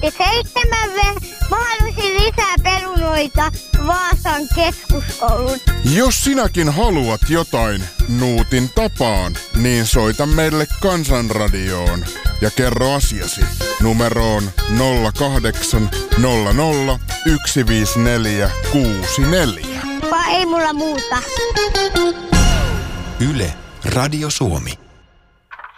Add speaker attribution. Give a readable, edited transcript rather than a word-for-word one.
Speaker 1: Ja 7 mä haluaisin lisää perunoita Vaasan keskuskouluun.
Speaker 2: Jos sinäkin haluat jotain Nuutin tapaan, niin soita meille Kansanradioon ja kerro asiasi numeroon 0800 154 64.
Speaker 1: Vai ei mulla muuta.
Speaker 3: Yle, Radio Suomi.